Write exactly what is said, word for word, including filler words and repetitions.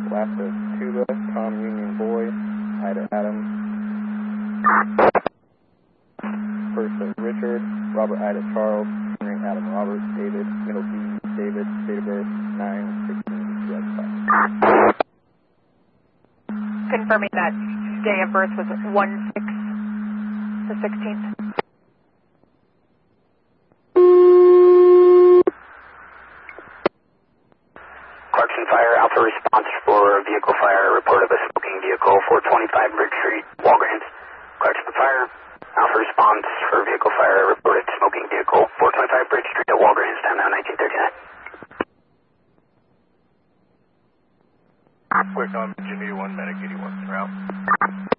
Last of Tuba, Tom Union Boy, Ida Adam. First of Richard, Robert Ida Charles, Henry Adam Robert, David, middle B, David, date of birth, nine sixteen two thousand five. Confirming that day of birth was one six the sixteenth. Clarkson Fire, Alpha response for vehicle fire, report of a smoking vehicle, four twenty-five Bridge Street, Walgreens. Clarkson Fire, Alpha response for vehicle fire, reported smoking vehicle, four twenty-five Bridge Street at Walgreens, time now nineteen thirty-nine. Quick on Virginia one, Medic eighty-one, route.